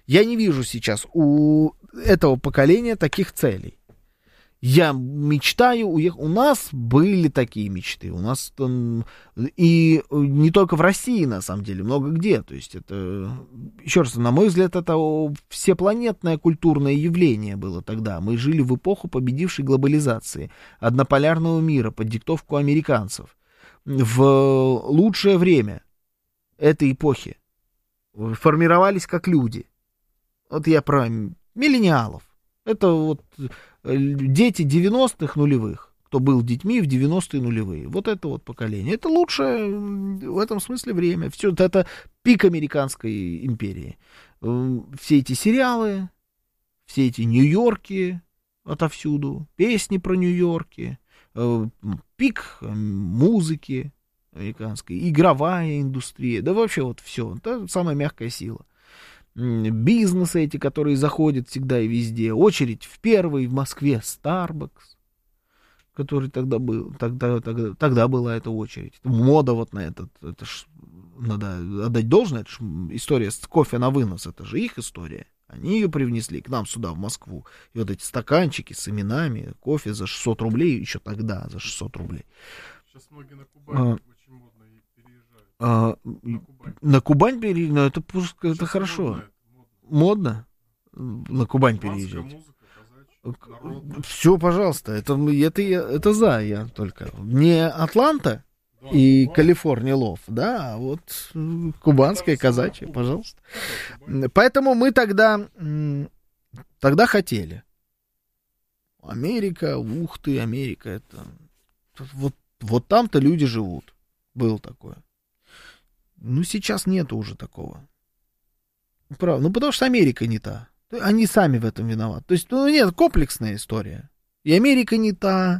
Я не вижу сейчас у этого поколения таких целей. Я мечтаю уехать. У нас были такие мечты. У нас там... И не только в России, на самом деле, много где. То есть это... Еще раз, на мой взгляд, это всепланетное культурное явление было тогда. Мы жили в эпоху победившей глобализации, однополярного мира под диктовку американцев. В лучшее время этой эпохи формировались как люди. Вот я про миллениалов. Это вот дети 90-х нулевых, кто был детьми в 90-е нулевые. Вот это вот поколение. Это лучшее в этом смысле время. Все это пик американской империи. Все эти сериалы, все эти Нью-Йорки отовсюду, песни про Нью-Йорки, пик музыки американской, игровая индустрия, да вообще вот все. Это самая мягкая сила. Бизнесы эти, которые заходят всегда и везде. Очередь в первый в Москве Starbucks, который тогда был. Тогда была эта очередь. Мода вот на этот. Это ж, надо отдать должное. Это ж история с кофе на вынос. Это же их история. Они ее привнесли к нам сюда, в Москву. И вот эти стаканчики с именами. Кофе за 600 рублей. Еще тогда за 600 рублей. Сейчас многие на Кубани очень модно переезжают. На Кубань переезжать, это хорошо. Модно на Кубань переезжать. Все, пожалуйста, это за я только. Не Атланта и Калифорния Лов, да, а вот кубанская казачья, пожалуйста. Поэтому мы тогда хотели. Америка, ух ты, Америка, это вот там-то люди живут. Было такое. Ну, сейчас нету уже такого. Правда. Ну, потому что Америка не та. Они сами в этом виноваты. То есть, нет, комплексная история. И Америка не та,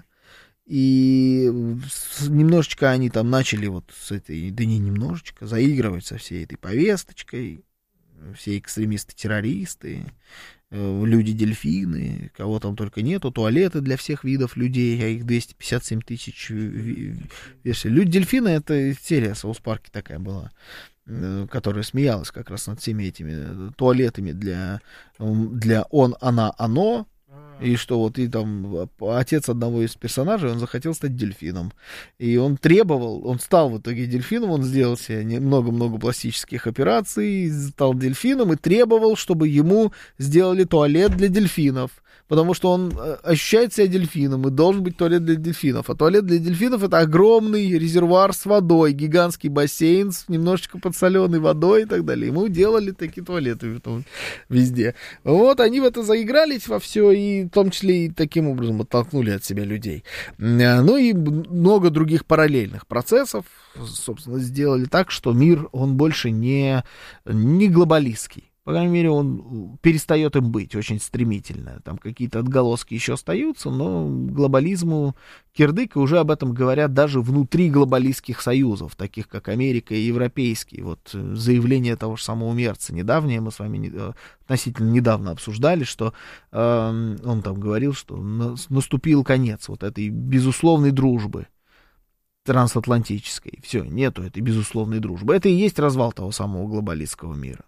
и немножечко они там начали вот с этой, да не немножечко, заигрывать со всей этой повесточкой. Все экстремисты-террористы, люди-дельфины, кого там только нету, туалеты для всех видов людей, а их 257 тысяч версий. Люди-дельфины — это серия Саус Парке такая была, которая смеялась как раз над всеми этими туалетами для он, она, оно. И что вот и там отец одного из персонажей, он захотел стать дельфином. И он стал в итоге дельфином, он сделал себе много-много пластических операций, стал дельфином и требовал, чтобы ему сделали туалет для дельфинов. Потому что он ощущает себя дельфином, и должен быть туалет для дельфинов. А туалет для дельфинов — это огромный резервуар с водой, гигантский бассейн с немножечко подсоленной водой и так далее. Ему делали такие туалеты везде. Вот они в это заигрались во все, и в том числе и таким образом оттолкнули от себя людей. Ну и много других параллельных процессов, собственно, сделали так, что мир, он больше не глобалистский. По крайней мере, он перестает им быть очень стремительно. Там какие-то отголоски еще остаются, но глобализму кирдык, и уже об этом говорят даже внутри глобалистских союзов, таких как Америка и европейские. Вот заявление того же самого Мерца недавнее, мы с вами относительно недавно обсуждали, что он там говорил, что наступил конец вот этой безусловной дружбы трансатлантической. Все, нету этой безусловной дружбы. Это и есть развал того самого глобалистского мира.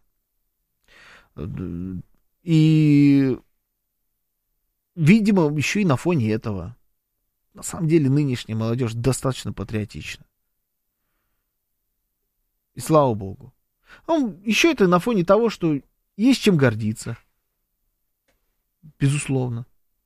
И, видимо, еще и на фоне этого, на самом деле, нынешняя молодежь достаточно патриотична. И слава богу. Еще это на фоне того, что есть чем гордиться. Безусловно.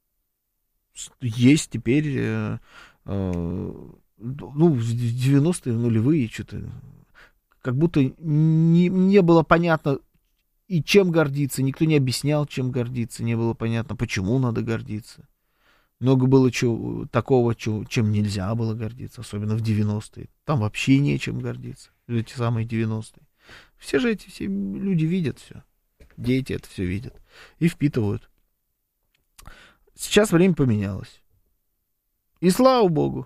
Есть теперь, в 90-е, нулевые, что-то, как будто не было понятно, и чем гордиться, никто не объяснял, чем гордиться, не было понятно, почему надо гордиться. Много было такого, чем нельзя было гордиться, особенно в 90-е. Там вообще нечем гордиться, эти самые 90-е. Все люди видят все, дети это все видят и впитывают. Сейчас время поменялось. И слава богу.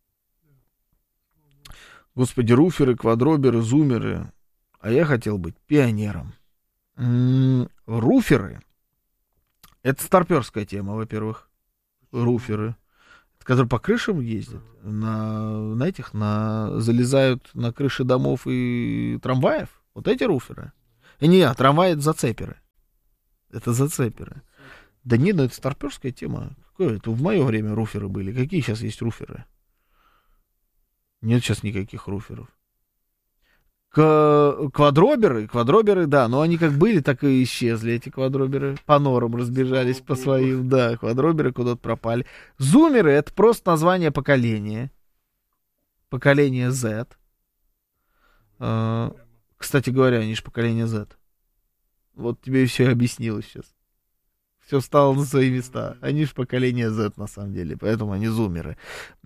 Господи, руферы, квадроберы, зумеры, а я хотел быть пионером. Руферы — это старперская тема, во-первых. Руферы, которые по крышам ездят, залезают на крыши домов и трамваев. Вот эти руферы. Трамваи — это зацеперы. Это зацеперы. Да нет, ну это старперская тема. Какое это? В мое время руферы были. Какие сейчас есть руферы? Нет сейчас никаких руферов. Квадроберы, да, но они как были, так и исчезли, эти квадроберы. По норам разбежались по своим, да, квадроберы куда-то пропали. Зумеры — это просто название поколения. Поколение Z. Кстати говоря, они же поколение Z. Вот тебе и все объяснилось сейчас. Все встало на свои места. Они же поколение Z, на самом деле, поэтому они зумеры.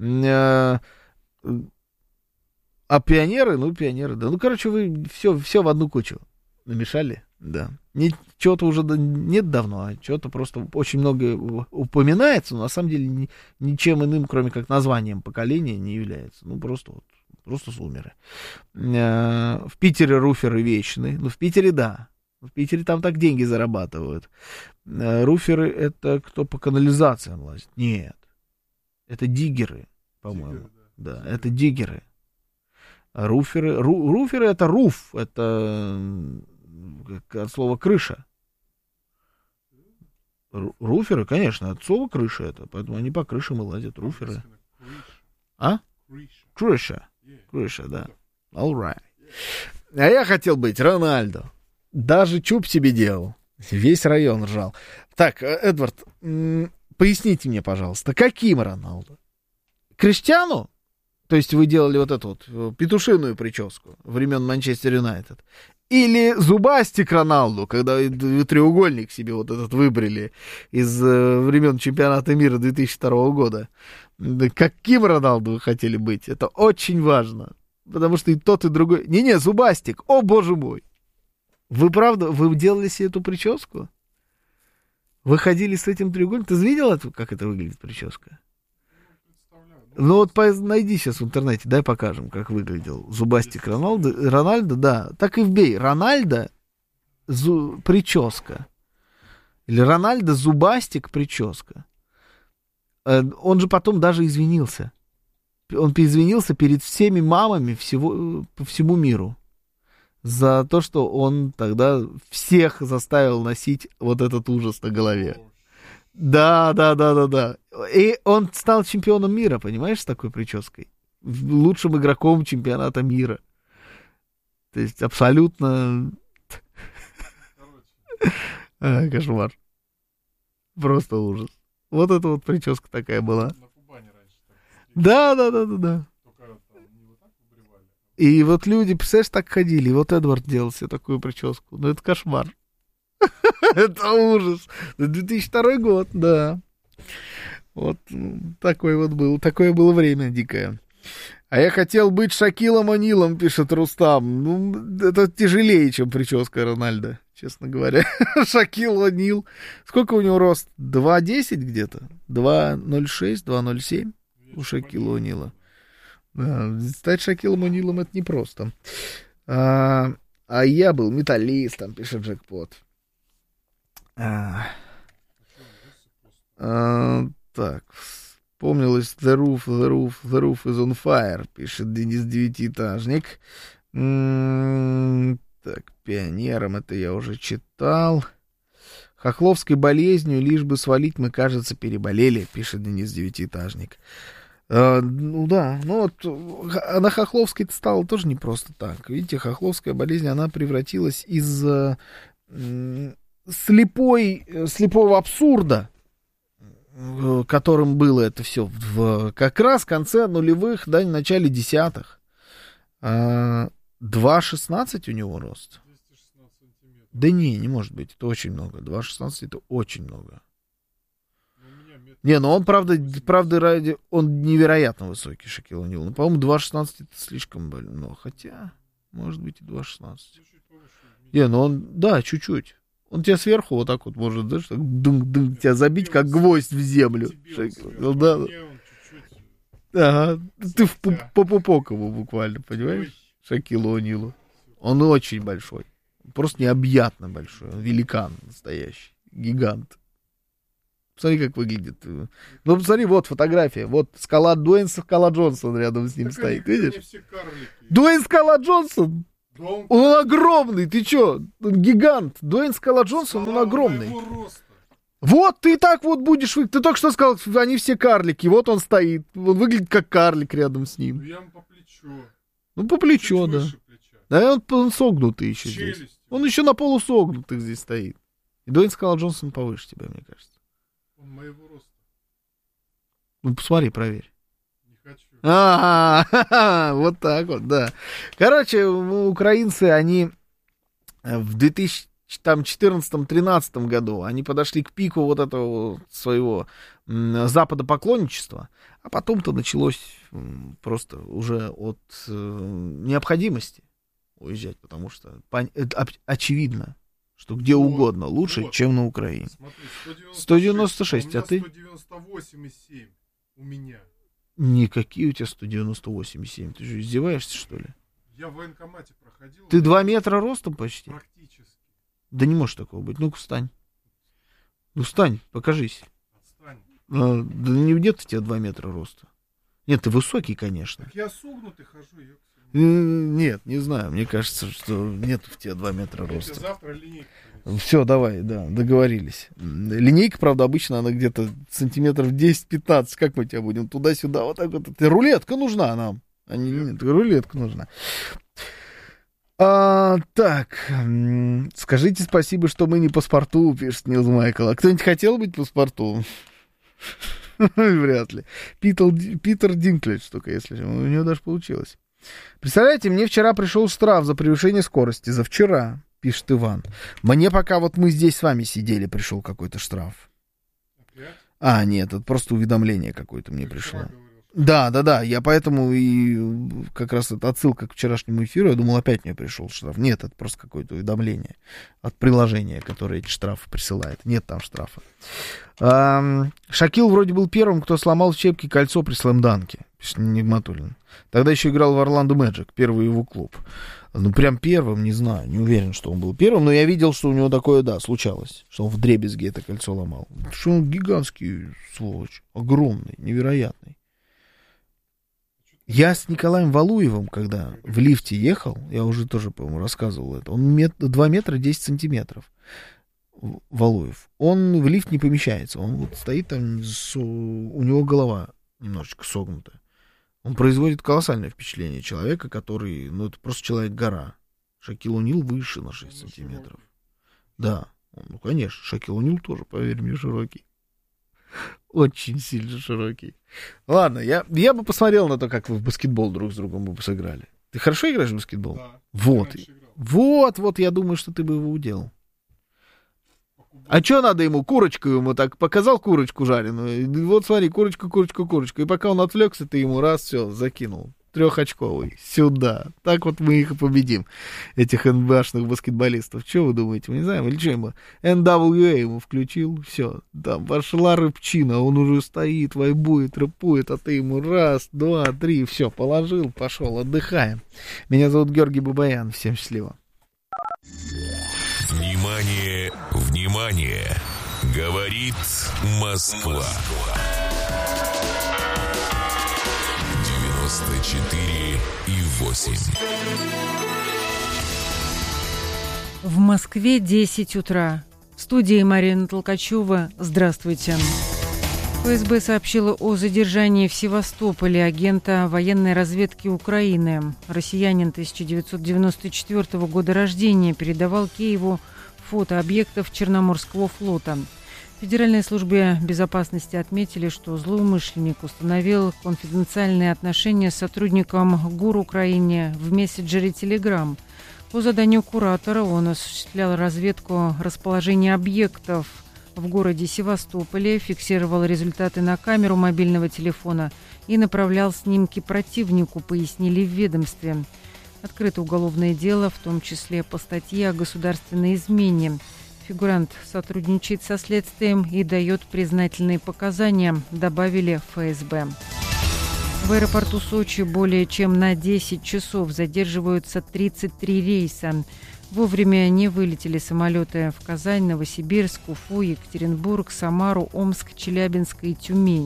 А пионеры, да. Ну, короче, вы все в одну кучу намешали, да. Чего-то уже нет давно, а чего-то просто очень много упоминается, но на самом деле ничем иным, кроме как названием поколения, не является. Ну, просто зумеры. В Питере руферы вечные. Ну, в Питере, да. В Питере там так деньги зарабатывают. Руферы — это кто по канализациям лазит? Нет. Это диггеры, по-моему. Да, это диггеры. Руферы — это руф, это от слова крыша. Руферы, конечно, от слова крыша это, поэтому они по крышам и лазят, руферы. А? Крыша, да. All right. А я хотел быть Рональдо. Даже чуб себе делал. Весь район ржал. Так, Эдвард, поясните мне, пожалуйста, каким Роналдо? Криштиану? То есть вы делали вот эту вот петушиную прическу времен Манчестер Юнайтед? Или зубастик Роналду, когда вы треугольник себе вот этот выбрали из времен чемпионата мира 2002 года? Да каким Роналду вы хотели быть? Это очень важно. Потому что и тот, и другой... Не-не, зубастик, о боже мой! Вы правда, вы делали себе эту прическу? Вы ходили с этим треугольником? Ты видел, как это выглядит прическа? Ну вот найди сейчас в интернете, дай покажем, как выглядел зубастик Рональдо, да, так и вбей, Рональдо прическа, или Рональдо зубастик прическа. Он же потом даже извинился, он извинился перед всеми мамами по всему миру за то, что он тогда всех заставил носить вот этот ужас на голове. Да. И он стал чемпионом мира, понимаешь, с такой прической. Лучшим игроком чемпионата мира. То есть абсолютно... Кошмар. Просто ужас. Вот эта вот прическа такая была. Да. И вот люди, представляешь, так ходили. И вот Эдвард делал себе такую прическу. Ну это кошмар. Это ужас. 2002 год, да. Вот такое было время дикое. А я хотел быть Шакилом О'Нилом, пишет Рустам. Ну, это тяжелее, чем прическа Рональдо, честно говоря. Шакил О'Нил. Сколько у него рост? 2,10 где-то? 2,06, 2,07 у Шакила О'Нила. Да, стать Шакилом О'Нилом это непросто. А я был металлистом, пишет Джекпот. Так, вспомнилось The roof is on fire, пишет Денис Девятиэтажник. Так, пионером это я уже читал. Хохловской болезнью, лишь бы свалить, мы, кажется, переболели, пишет Денис Девятиэтажник. Ну да, ну вот на Хохловской-то стало тоже не просто так. Видите, Хохловская болезнь, она превратилась из слепого абсурда, которым было это все как раз в конце нулевых, да, в начале десятых. 2,16 у него рост. Да не может быть, это очень много. 2,16 это очень много. Не, ну он, правда, он невероятно высокий, Шакил О'Нил. Ну, по-моему, 2,16 это слишком больно. Хотя, может быть, и 2,16. Не, ну он, да, чуть-чуть. Он тебя сверху вот так вот может, да, дунг-дунг, тебя забить, как гвоздь в землю. Ну, да. Ага, ты по пупок его буквально, понимаешь? Шакилу О'Нилу. Он очень большой. Просто необъятно большой. Он великан настоящий. Гигант. Посмотри, как выглядит. Ну, посмотри, вот фотография. Вот Дуэйн Скала Джонсон рядом с ним так стоит. Видишь? Дуэйн Скала Джонсон. Он огромный, ты чё? Гигант. Дуэйн Скала Джонсон, он огромный. Вот, ты так вот будешь... Ты только что сказал, они все карлики. Вот он стоит. Он выглядит как карлик рядом с ним. Ну, я ему по плечу. Ну, по плечу, чуть да. выше плеча. Да, он согнутый еще Челюстью. здесь. Он еще на полусогнутых здесь стоит. И Дуэйн Скала Джонсон повыше тебя, мне кажется. Он моего роста. Ну, посмотри, проверь. Не хочу. Вот так вот, да. Короче, украинцы, они в 2014-2013 году, они подошли к пику вот этого своего западопоклонничества, а потом-то началось просто уже от необходимости уезжать, потому что очевидно, что где угодно лучше, чем на Украине. Смотри, 196, а ты? 198,7 у меня. Никакие у тебя 198,7. Ты же издеваешься, что ли? Я в военкомате проходил. Ты 2 метра ростом почти? Практически. Да не может такого быть. Ну-ка, встань. Ну, встань, покажись. Отстань. Да нет у тебя 2 метра роста. Нет, ты высокий, конечно. Так я согнутый хожу, ёпсель. Нет, не знаю. Мне кажется, что нет в тебя 2 метра роста. Завтра линейка. Все, давай, да, договорились. Линейка, правда, обычно она где-то сантиметров 10-15. Как мы тебя будем туда-сюда? Вот так вот. Рулетка нужна нам. Нет, рулетка нужна. Так, скажите спасибо, что мы не паспорту, пишет Нилс Майкл. А кто-нибудь хотел быть паспорту? Вряд ли. Питер Динклэдж только, если у него даже получилось. Представляете, мне вчера пришел штраф за превышение скорости. За вчера, пишет Иван. Мне пока вот мы здесь с вами сидели, пришел какой-то штраф. Опять? Нет, это просто уведомление какое-то мне пришло. Да, я поэтому и как раз это отсылка к вчерашнему эфиру, я думал, опять мне пришел штраф. Нет, это просто какое-то уведомление от приложения, которое эти штрафы присылает. Нет там штрафа. Шакил вроде был первым, кто сломал в щепки кольцо при слэмданке, пишет Нигматуллин. Тогда еще играл в Орландо Мэджик, первый его клуб. Ну, прям первым, не знаю, не уверен, что он был первым, но я видел, что у него такое, да, случалось, что он вдребезги это кольцо ломал. Что он гигантский, сволочь, огромный, невероятный. Я с Николаем Валуевым, когда в лифте ехал, я уже тоже, по-моему, рассказывал это, он 2 метра 10 сантиметров, Валуев. Он в лифт не помещается, он вот стоит там, у него голова немножечко согнутая. Он производит колоссальное впечатление человека, который, ну, это просто человек-гора. Шакил О'Нил выше на 6 сантиметров. Да, ну, конечно, Шакил О'Нил тоже, поверь мне, широкий. Очень сильно широкий. Ладно, я бы посмотрел на то, как вы в баскетбол друг с другом бы сыграли. Ты хорошо играешь в баскетбол? Да. Вот, я думаю, что ты бы его уделал. А что надо ему? Курочку ему так показал, курочку жареную. Вот смотри, курочка. И пока он отвлекся, ты ему раз, все, закинул. 3-очковый. Сюда. Так вот мы их и победим, этих НБАшных баскетболистов. Что вы думаете? Мы не знаем. Или что ему? NWA ему включил. Все. Там пошла рыбчина. Он уже стоит, вайбует, рэпует. А ты ему 1, 2, 3. Все, положил, пошел. Отдыхаем. Меня зовут Георгий Бабаян. Всем счастливо. Внимание, внимание! Говорит Москва. 94,8. В Москве 10 утра. В студии Марина Толкачева. Здравствуйте. ФСБ сообщила о задержании в Севастополе агента военной разведки Украины. Россиянин 1994 года рождения передавал Киеву фото объектов Черноморского флота. В Федеральной службе безопасности отметили, что злоумышленник установил конфиденциальные отношения с сотрудником ГУР Украины в мессенджере Telegram. По заданию куратора он осуществлял разведку расположения объектов в городе Севастополе, фиксировал результаты на камеру мобильного телефона и направлял снимки противнику, пояснили в ведомстве. Открыто уголовное дело, в том числе по статье о государственной измене. Фигурант сотрудничает со следствием и дает признательные показания, добавили ФСБ. В аэропорту Сочи более чем на 10 часов задерживаются 33 рейса. Вовремя не вылетели самолеты в Казань, Новосибирск, Уфу, Екатеринбург, Самару, Омск, Челябинск и Тюмень.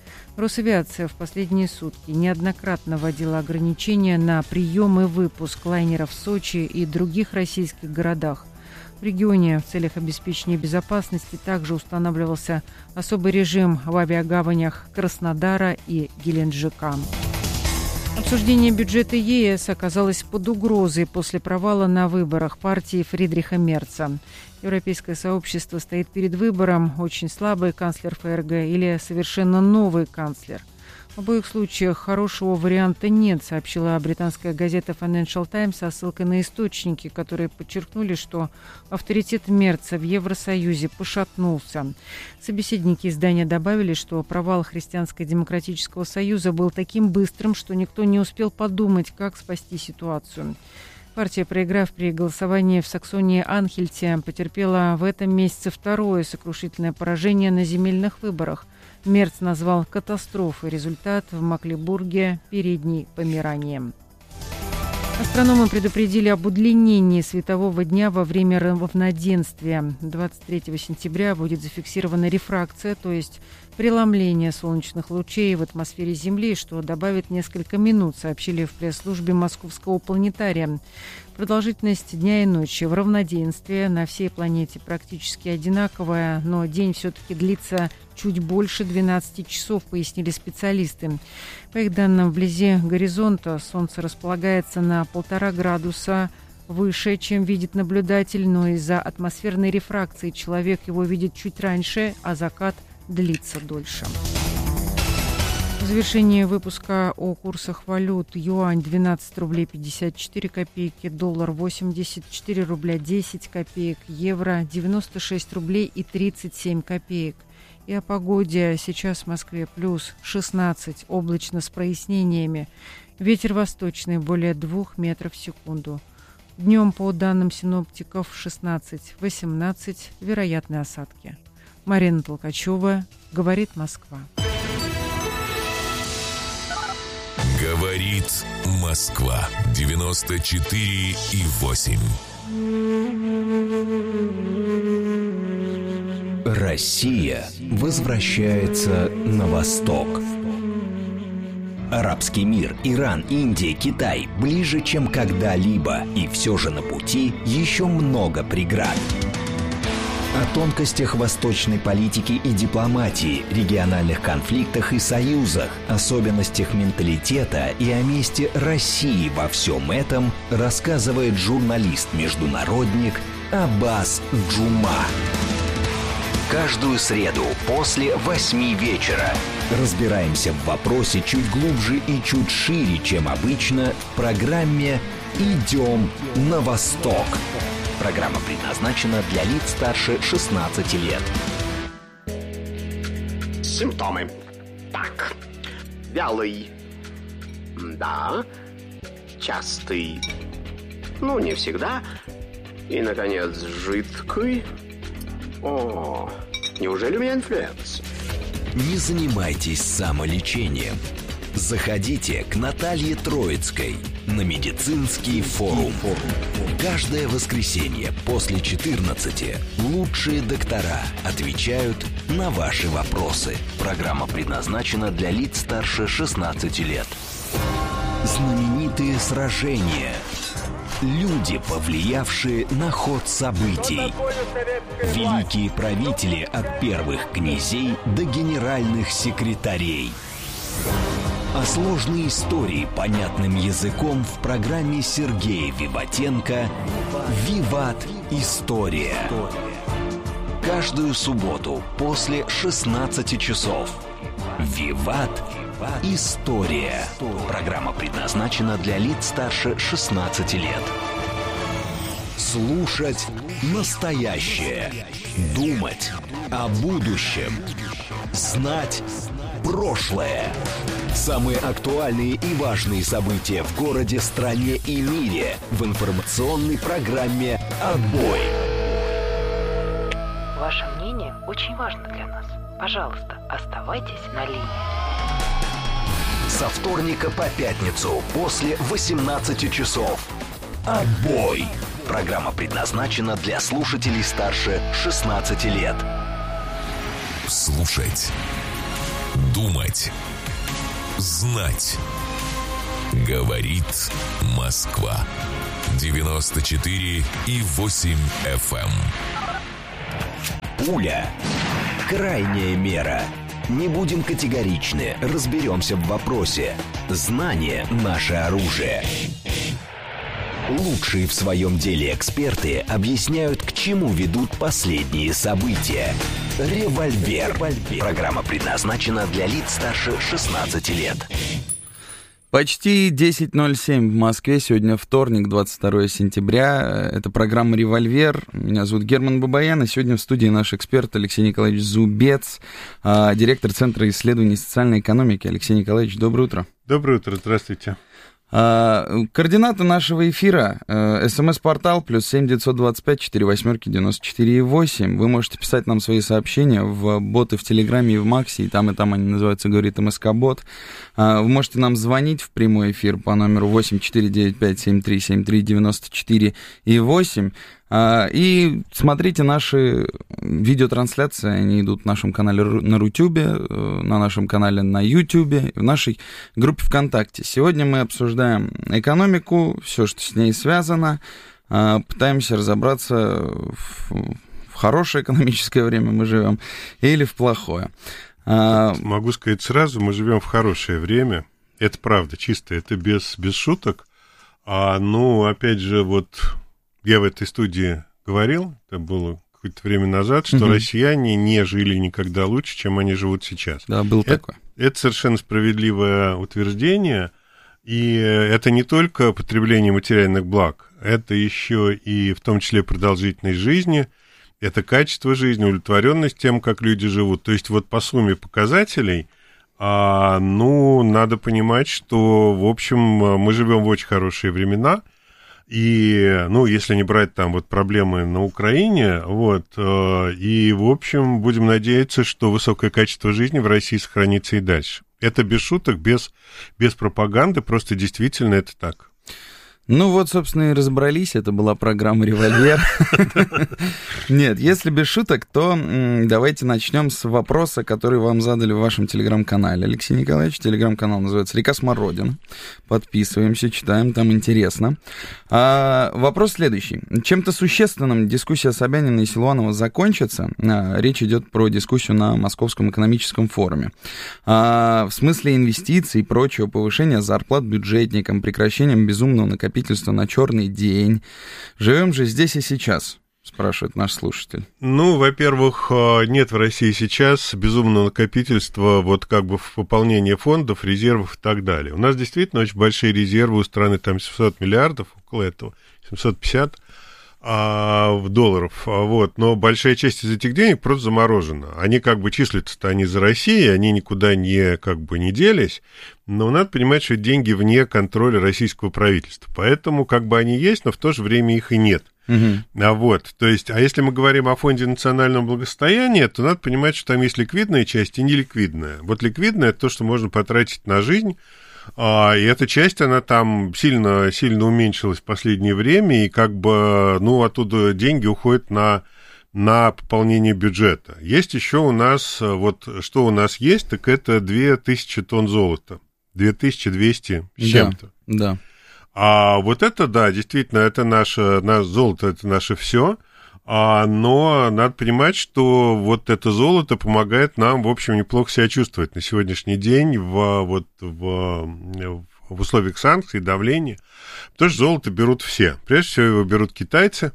Росавиация в последние сутки неоднократно вводила ограничения на прием и выпуск лайнеров в Сочи и других российских городах. В регионе в целях обеспечения безопасности также устанавливался особый режим в авиагаванях Краснодара и Геленджика. Обсуждение бюджета ЕС оказалось под угрозой после провала на выборах партии Фридриха Мерца. Европейское сообщество стоит перед выбором: очень слабый канцлер ФРГ или совершенно новый канцлер. В обоих случаях хорошего варианта нет, сообщила британская газета Financial Times со ссылкой на источники, которые подчеркнули, что авторитет Мерца в Евросоюзе пошатнулся. Собеседники издания добавили, что провал Христианско-демократического союза был таким быстрым, что никто не успел подумать, как спасти ситуацию. Партия, проиграв при голосовании в Саксонии-Анхельте, потерпела в этом месяце второе сокрушительное поражение на земельных выборах. Мерц назвал катастрофой результат в Мекленбурге, Передней Померании. Астрономы предупредили об удлинении светового дня во время равноденствия. 23 сентября будет зафиксирована рефракция, то есть преломление солнечных лучей в атмосфере Земли, что добавит несколько минут, сообщили в пресс-службе Московского планетария. Продолжительность дня и ночи в равноденствии на всей планете практически одинаковая, но день все-таки длится чуть больше 12 часов, пояснили специалисты. По их данным, вблизи горизонта Солнце располагается на 1,5 градуса выше, чем видит наблюдатель, но из-за атмосферной рефракции человек его видит чуть раньше, а закат длится дольше. В завершении выпуска о курсах валют: юань 12 рублей 54 копейки, доллар 84 рубля 10 копеек, евро 96 рублей и 37 копеек. И о погоде. Сейчас в Москве плюс 16, облачно с прояснениями. Ветер восточный более 2 метров в секунду. Днем, по данным синоптиков, 16-18, вероятны осадки. Марина Толкачева, говорит Москва. Говорит Москва, 94,8. Россия возвращается на восток. Арабский мир, Иран, Индия, Китай ближе, чем когда-либо, и все же на пути еще много преград. О тонкостях восточной политики и дипломатии, региональных конфликтах и союзах, особенностях менталитета и о месте России во всем этом рассказывает журналист-международник Аббас Джума. Каждую среду после 8 вечера разбираемся в вопросе чуть глубже и чуть шире, чем обычно, в программе «Идем на восток». Программа предназначена для лиц старше 16 лет. Симптомы. Так. Вялый. Да. Частый. Ну, не всегда. И, наконец, жидкий. О, неужели у меня инфлюенс? Не занимайтесь самолечением. Заходите к Наталье Троицкой на медицинский форум. Каждое воскресенье после 14 лучшие доктора отвечают на ваши вопросы. Программа предназначена для лиц старше 16 лет. Знаменитые сражения. Люди, повлиявшие на ход событий. Великие правители от первых князей до генеральных секретарей. А сложные истории понятным языком в программе Сергея Виватенко «Виват. История». Каждую субботу после 16 часов. «Виват. История». Программа предназначена для лиц старше 16 лет. Слушать настоящее. Думать о будущем. Знать прошлое. Самые актуальные и важные события в городе, стране и мире в информационной программе «Отбой». Ваше мнение очень важно для нас. Пожалуйста, оставайтесь на линии. Со вторника по пятницу после 18 часов. «Отбой». Программа предназначена для слушателей старше 16 лет. Слушать думать, знать. Говорит Москва. 94,8 FM. Пуля. Крайняя мера. Не будем категоричны, разберемся в вопросе. Знание – наше оружие. Лучшие в своем деле эксперты объясняют, к чему ведут последние события. «Револьвер». Программа предназначена для лиц старше 16 лет. Почти 10:07 в Москве. Сегодня вторник, 22 сентября. Это программа «Револьвер». Меня зовут Герман Бабаян. И сегодня в студии наш эксперт Алексей Николаевич Зубец, директор Центра исследований социальной экономики. Алексей Николаевич, доброе утро. Доброе утро, здравствуйте. Координаты нашего эфира. СМС-портал +7 925 48 94 8. Вы можете писать нам свои сообщения в боты в Телеграме и в Максе, и там они называются «Говорит МСК-бот». Вы можете нам звонить в прямой эфир по номеру 8495 73 73 94 и 8. И смотрите наши видеотрансляции, они идут в нашем канале на Рутюбе, на нашем канале на Ютубе, в нашей группе ВКонтакте. Сегодня мы обсуждаем экономику, все, что с ней связано, пытаемся разобраться, в хорошее экономическое время мы живем или в плохое. Могу сказать сразу, мы живем в хорошее время, это правда, чисто, это без шуток, опять же, я в этой студии говорил, это было какое-то время назад, что россияне не жили никогда лучше, чем они живут сейчас. Да, было такое. Это совершенно справедливое утверждение, и это не только потребление материальных благ, это еще и в том числе продолжительность жизни, это качество жизни, удовлетворенность тем, как люди живут. То есть по сумме показателей, надо понимать, что, в общем, мы живем в очень хорошие времена. И, если не брать там проблемы на Украине, и, в общем, будем надеяться, что высокое качество жизни в России сохранится и дальше. Это без шуток, без пропаганды, просто действительно это так. Собственно, и разобрались, это была программа «Револьвер». Нет, если без шуток, то давайте начнем с вопроса, который вам задали в вашем телеграм-канале. Алексей Николаевич, телеграм-канал называется «Река Смородина». Подписываемся, читаем, там интересно. Вопрос следующий. Чем-то существенным дискуссия Собянина и Силуанова закончится. Речь идет про дискуссию на Московском экономическом форуме. В смысле инвестиций и прочего, повышения зарплат бюджетникам, прекращением безумного накопления на черный день. Живем же здесь и сейчас, спрашивает наш слушатель. Во-первых, нет в России сейчас безумного накопительства, в пополнении фондов, резервов и так далее. У нас действительно очень большие резервы у страны, там 700 миллиардов, около этого, 750 долларов, но большая часть из этих денег просто заморожена. Они числятся-то они за Россией, они никуда не делись, но надо понимать, что деньги вне контроля российского правительства. Поэтому они есть, но в то же время их и нет. То есть, если мы говорим о Фонде национального благосостояния, то надо понимать, что там есть ликвидная часть и неликвидная. Ликвидная – это то, что можно потратить на жизнь, и эта часть, она там сильно уменьшилась в последнее время, и оттуда деньги уходят на пополнение бюджета. Есть еще у нас, что у нас есть, так это 2000 тонн золота, 2200 с чем-то. Да. Это, да, действительно, это наше золото, это наше все. Но надо понимать, что это золото помогает нам, в общем, неплохо себя чувствовать на сегодняшний день в условиях санкций, давления. Потому что золото берут все. Прежде всего его берут китайцы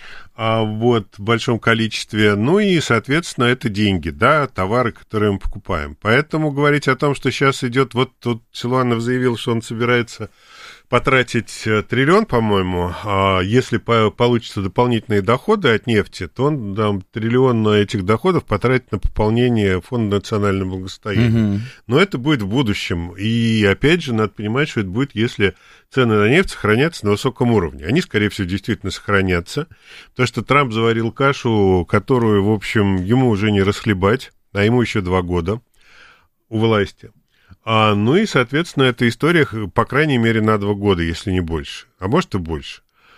в большом количестве. И, соответственно, это деньги, да, товары, которые мы покупаем. Поэтому говорить о том, что сейчас идет... Тут Силуанов заявил, что он собирается потратить триллион, по-моему, если получатся дополнительные доходы от нефти, то он триллион этих доходов потратит на пополнение Фонда национального благосостояния. Но это будет в будущем. И, опять же, надо понимать, что это будет, если цены на нефть сохранятся на высоком уровне. Они, скорее всего, действительно сохранятся, потому что Трамп заварил кашу, которую, в общем, ему уже не расхлебать, а ему еще 2 года у власти. И, соответственно, эта история, по крайней мере, на 2 года, если не больше, а может и больше.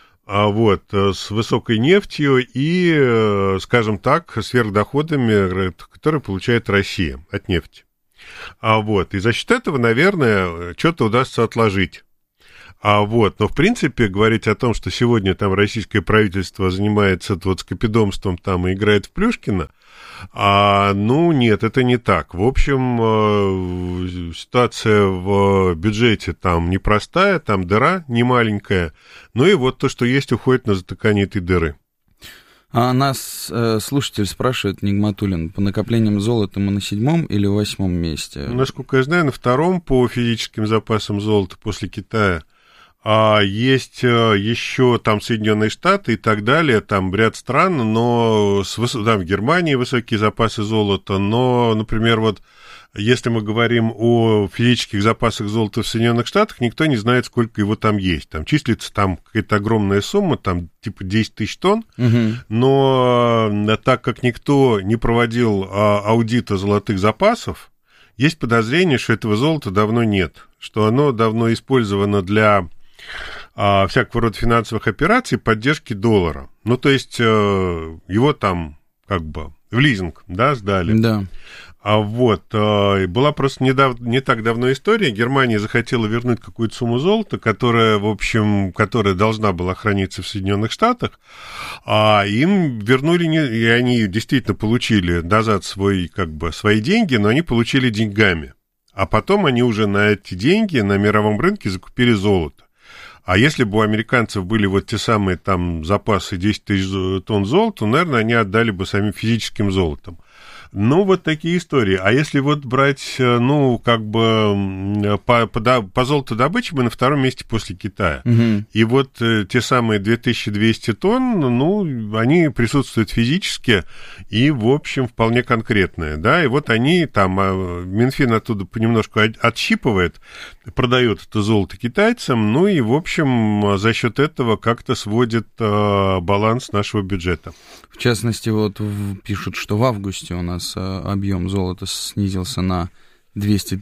С высокой нефтью и, скажем так, сверхдоходами, которые получает Россия от нефти. И за счет этого, наверное, что-то удастся отложить. Но, в принципе, говорить о том, что сегодня там российское правительство занимается скопидомством там и играет в Плюшкина, нет, это не так. В общем, ситуация в бюджете там непростая, там дыра немаленькая, и то, что есть, уходит на затыкание этой дыры. А нас слушатель спрашивает, Нигматуллин, по накоплениям золота мы на 7-м или 8-м месте? Насколько я знаю, на 2-м по физическим запасам золота после Китая. Есть еще там Соединенные Штаты и так далее, там ряд стран, но там в Германии высокие запасы золота, но, например, если мы говорим о физических запасах золота в Соединенных Штатах, никто не знает, сколько его там есть. Там числится там какая-то огромная сумма, там типа 10 тысяч тонн, но так как никто не проводил аудита золотых запасов, есть подозрение, что этого золота давно нет, что оно давно использовано для всякого рода финансовых операций, поддержки доллара. То есть его там в лизинг, сдали. Да. Была просто не так давно история. Германия захотела вернуть какую-то сумму золота, которая должна была храниться в Соединенных Штатах, им вернули, и они действительно получили назад свои деньги, но они получили деньгами. А потом они уже на эти деньги на мировом рынке закупили золото. А если бы у американцев были те самые там запасы 10 тысяч тонн золота, наверное, они отдали бы самим физическим золотом. Такие истории. А если брать, по золотодобыче мы на 2-м месте после Китая. И те самые 2200 тонн, они присутствуют физически и, в общем, вполне конкретные, И они там, Минфин оттуда понемножку отщипывает, продает это золото китайцам, и, в общем, за счет этого как-то сводит баланс нашего бюджета. В частности, пишут, что в августе у нас объем золота снизился на 200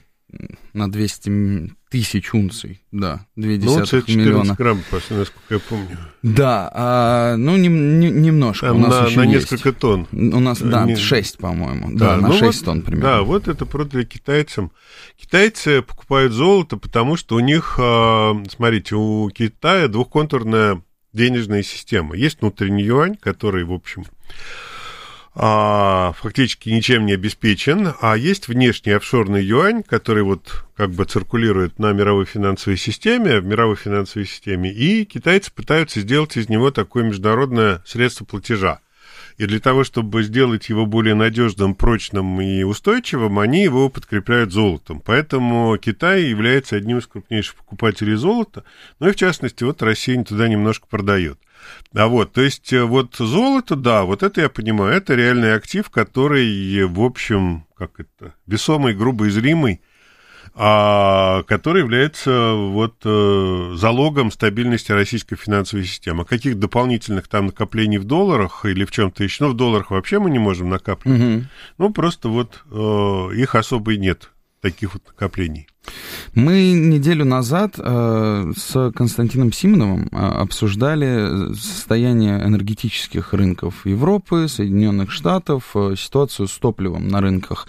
тысяч унций, 0,2 миллиона. Грамм, насколько я помню. Да, немножко. У нас на несколько тонн. У нас, 6, по-моему. На 6 тонн примерно. Да, это продали китайцам. Китайцы покупают золото, потому что у них, смотрите, у Китая двухконтурная денежная система. Есть внутренний юань, который, в общем, фактически ничем не обеспечен, а есть внешний офшорный юань, который циркулирует на мировой финансовой системе, и китайцы пытаются сделать из него такое международное средство платежа. И для того, чтобы сделать его более надежным, прочным и устойчивым, они его подкрепляют золотом. Поэтому Китай является одним из крупнейших покупателей золота, и, в частности, Россия туда немножко продает. То есть, золото, это я понимаю, это реальный актив, который, в общем, весомый, грубо измеримый, который является залогом стабильности российской финансовой системы. Каких дополнительных там накоплений в долларах или в чем-то еще, в долларах вообще мы не можем накапливать. Просто их особо и нет, таких накоплений. Мы неделю назад с Константином Симоновым обсуждали состояние энергетических рынков Европы, Соединенных Штатов, ситуацию с топливом на рынках.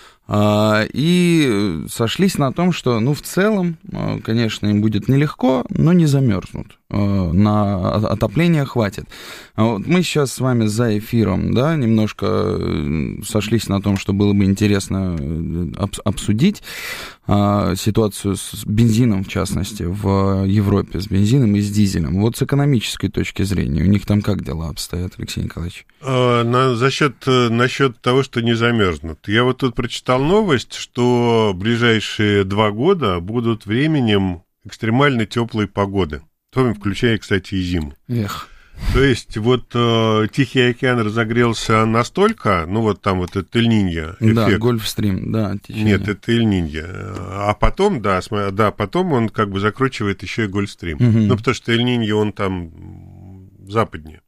И сошлись на том, что, в целом, конечно, им будет нелегко, но не замерзнут. На отопление хватит. Мы сейчас с вами за эфиром, немножко сошлись на том, что было бы интересно обсудить ситуацию с бензином, в частности, в Европе, с бензином и с дизелем. С экономической точки зрения, у них там как дела обстоят, Алексей Николаевич? Насчет того, что не замерзнут. Я тут прочитал новость, что ближайшие 2 года будут временем экстремально теплой погоды, включая, кстати, и зиму. То есть Тихий океан разогрелся настолько, там этот Эль-Ниньо эффект. Да, Гольфстрим, течение. Нет, это Эль-Ниньо. А потом, потом он закручивает еще и Гольфстрим. Потому что Эль-Ниньо, он там западнее.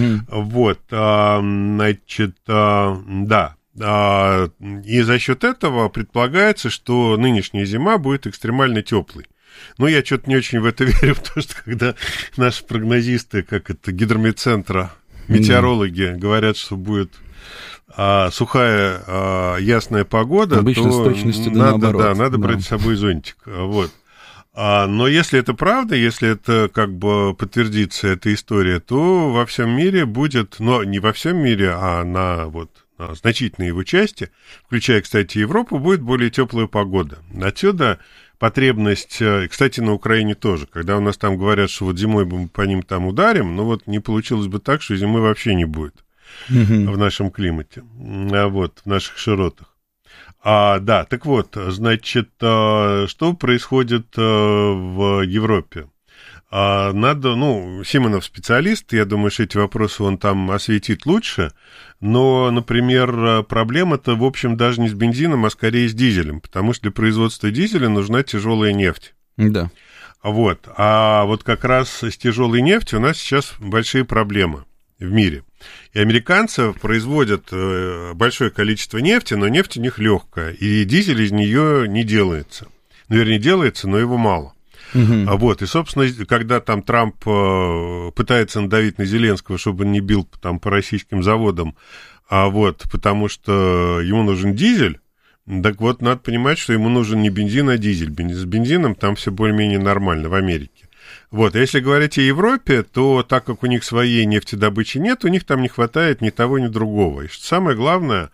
И за счет этого предполагается, что нынешняя зима будет экстремально теплой. Я что-то не очень в это верю, потому что когда наши прогнозисты, гидрометцентра, метеорологи говорят, что будет сухая, ясная погода, обычно то с точностью наоборот. надо брать с собой зонтик. Вот. Но если это правда, если это как бы подтвердится, эта история, то во всем мире будет, но не во всем мире, а на значительной его части, включая, кстати, Европу, будет более теплая погода. Отсюда потребность, кстати, на Украине тоже, когда у нас там говорят, что вот зимой мы по ним там ударим, но вот не получилось бы так, что зимы вообще не будет в нашем климате, вот, в наших широтах. Да, так вот, значит, что происходит в Европе? Симонов специалист, я думаю, что эти вопросы он там осветит лучше, но, например, проблема-то, в общем, даже не с бензином, а скорее с дизелем, потому что для производства дизеля нужна тяжелая нефть. Да. Вот, а вот как раз с тяжелой нефтью у нас сейчас большие проблемы в мире. И американцы производят большое количество нефти, но нефть у них легкая, и дизель из нее не делается. Вернее, делается, но его мало. Вот, и, собственно, когда там Трамп пытается надавить на Зеленского, чтобы он не бил там по российским заводам, потому что ему нужен дизель, так вот, надо понимать, что ему нужен не бензин, а дизель. С бензином там все более-менее нормально в Америке. Вот, а если говорить о Европе, то так как у них своей нефтедобычи нет, у них там не хватает ни того, ни другого. И что самое главное,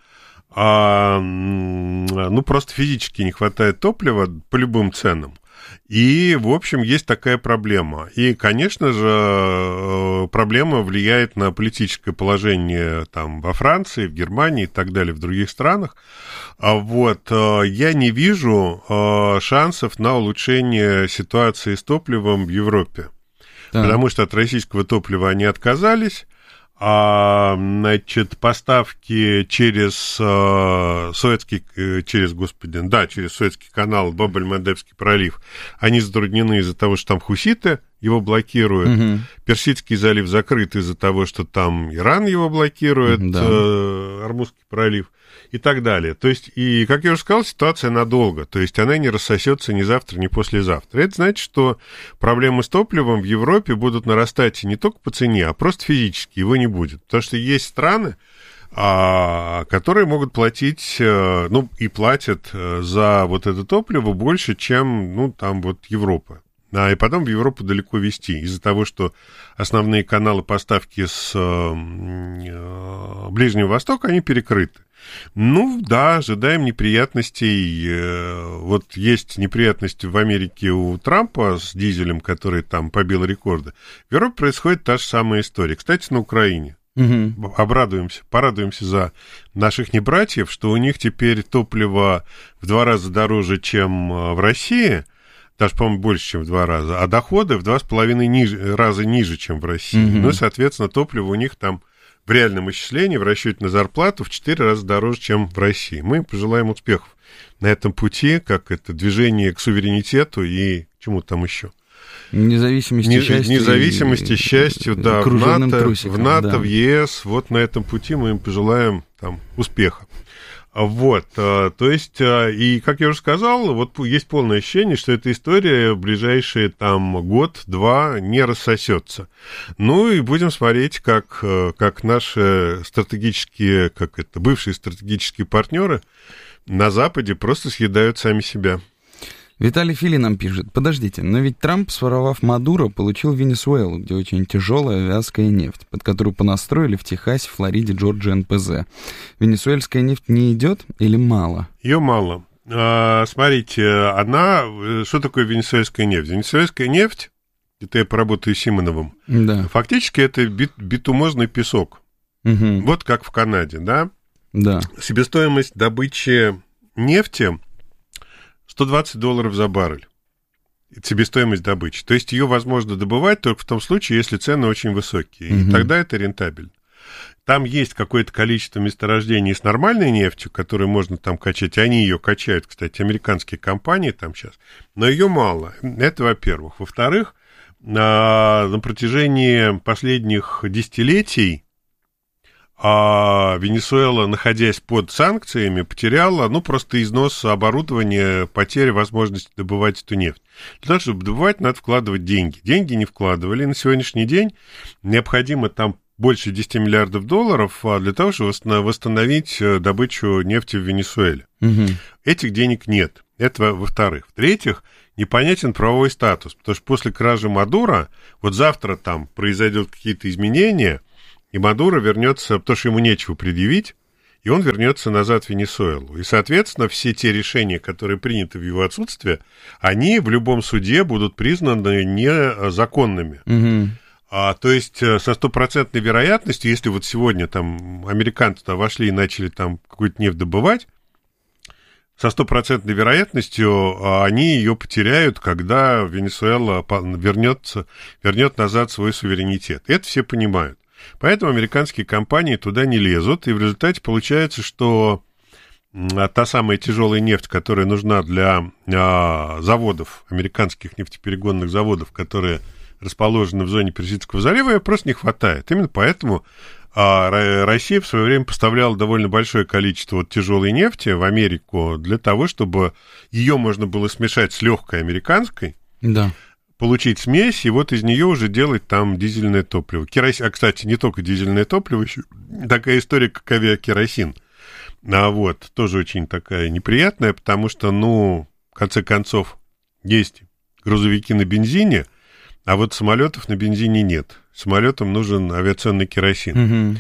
просто физически не хватает топлива по любым ценам. И, в общем, есть такая проблема. И, конечно же, проблема влияет на политическое положение там во Франции, в Германии и так далее, в других странах. Я не вижу шансов на улучшение ситуации с топливом в Европе. Да. Потому что от российского топлива они отказались. Поставки через Суэцкий канал, Баб-эль-Мандебский пролив, они затруднены из-за того, что там хуситы его блокируют. Персидский залив закрыт из-за того, что там Иран его блокирует, Ормузский пролив и так далее. То есть, и, как я уже сказал, ситуация надолго. То есть, она не рассосется ни завтра, ни послезавтра. Это значит, что проблемы с топливом в Европе будут нарастать не только по цене, а просто физически его не будет. Потому что есть страны, которые могут платить, и платят за вот это топливо больше, чем, Европа. И потом в Европу далеко везти, из-за того, что основные каналы поставки с Ближнего Востока, они перекрыты. Ожидаем неприятностей. Вот есть неприятности в Америке у Трампа с дизелем, который там побил рекорды. В Европе происходит та же самая история. Кстати, на Украине. Порадуемся за наших небратьев, что у них теперь топливо в 2 раза дороже, чем в России, даже, по-моему, больше, чем в 2 раза, а доходы в 2,5 раза ниже, чем в России. Соответственно, топливо у них там в реальном исчислении, в расчете на зарплату, в 4 раза дороже, чем в России. Мы им пожелаем успехов на этом пути, как это движение к суверенитету и чему-то там еще. Независимости, счастью, да, в НАТО, в ЕС, вот на этом пути мы им пожелаем там успеха. То есть, и, как я уже сказал, вот есть полное ощущение, что эта история в ближайшие там год-два не рассосется. И будем смотреть, как наши стратегические, бывшие стратегические партнеры на Западе просто съедают сами себя. Виталий Фили нам пишет: подождите, но ведь Трамп, своровав Мадуро, получил Венесуэлу, где очень тяжелая вязкая нефть, под которую понастроили в Техасе, Флориде, Джорджии НПЗ. Венесуэльская нефть не идет или мало? Ее мало. Смотрите, что такое венесуэльская нефть? Венесуэльская нефть, это я поработаю с Симоновым, фактически это битумозный песок. Вот как в Канаде, да? Да. Себестоимость добычи нефти $120 за баррель. Это себестоимость добычи. То есть ее возможно добывать только в том случае, если цены очень высокие. И тогда это рентабельно. Там есть какое-то количество месторождений с нормальной нефтью, которую можно там качать. Они ее качают, кстати, американские компании там сейчас. Но ее мало. Это во-первых. Во-вторых, на протяжении последних десятилетий Венесуэла, находясь под санкциями, потеряла, просто износ оборудования, потеря возможности добывать эту нефть. Для того, чтобы добывать, надо вкладывать деньги. Деньги не вкладывали. На сегодняшний день необходимо там больше 10 миллиардов долларов для того, чтобы восстановить добычу нефти в Венесуэле. Этих денег нет. Это во-вторых. В-третьих, непонятен правовой статус, потому что после кражи Мадуро, вот завтра там произойдут какие-то изменения, и Мадуро вернется, потому что ему нечего предъявить, и он вернется назад в Венесуэлу. И, соответственно, все те решения, которые приняты в его отсутствие, они в любом суде будут признаны незаконными. То есть со стопроцентной вероятностью, если вот сегодня там американцы туда вошли и начали там какую-то нефть добывать, со стопроцентной вероятностью они ее потеряют, когда Венесуэла вернет назад свой суверенитет. Это все понимают. Поэтому американские компании туда не лезут, и в результате получается, что та самая тяжелая нефть, которая нужна для заводов, американских нефтеперегонных заводов, которые расположены в зоне Персидского залива, ее просто не хватает. Именно поэтому Россия в свое время поставляла довольно большое количество тяжелой нефти в Америку для того, чтобы ее можно было смешать с легкой американской, получить смесь, и вот из нее уже делать там дизельное топливо. Кстати, не только дизельное топливо, еще такая история, как авиакеросин. Тоже очень такая неприятная, потому что, в конце концов, есть грузовики на бензине, а вот самолетов на бензине нет. Самолетам нужен авиационный керосин.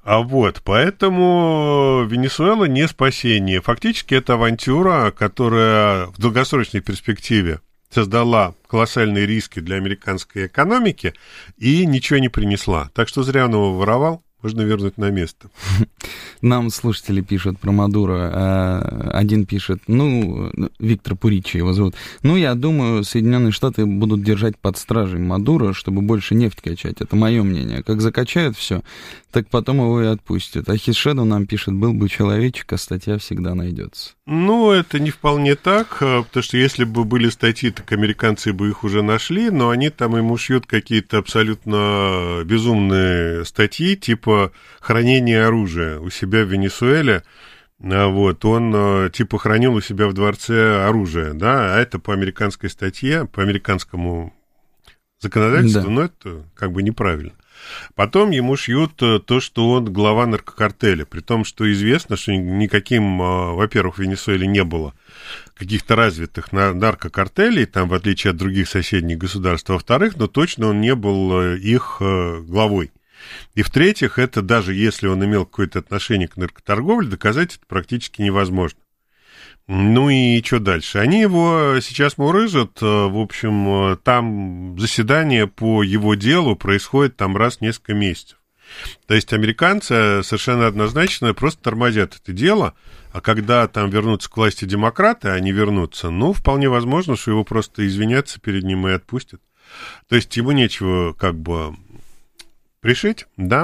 Поэтому Венесуэла не спасение. Фактически это авантюра, которая в долгосрочной перспективе создала колоссальные риски для американской экономики и ничего не принесла. Так что зря он его воровал, можно вернуть на место. Нам слушатели пишут про Мадуро. Один пишет, Виктор Пуричи его зовут. Я думаю, Соединенные Штаты будут держать под стражей Мадуро, чтобы больше нефть качать. Это мое мнение. Как закачают все, так потом его и отпустят. А Хисшеду нам пишет, был бы человечек, а статья всегда найдется. Это не вполне так, потому что если бы были статьи, так американцы бы их уже нашли, но они там ему шьют какие-то абсолютно безумные статьи, типа хранение оружия у себя в Венесуэле. Он типа хранил у себя в дворце оружие, а это по американской статье, по американскому законодательству, но это как бы неправильно. Потом ему шьют то, что он глава наркокартеля, при том, что известно, что никаким, во-первых, в Венесуэле не было каких-то развитых наркокартелей, там, в отличие от других соседних государств, во-вторых, но точно он не был их главой. И в-третьих, это даже если он имел какое-то отношение к наркоторговле, доказать это практически невозможно. И что дальше? Они его сейчас мурыжат, в общем, там заседание по его делу происходит там раз в несколько месяцев. То есть американцы совершенно однозначно просто тормозят это дело, а когда там вернутся к власти демократы, они вернутся, вполне возможно, что его просто извинятся перед ним и отпустят. То есть ему нечего как бы пришить,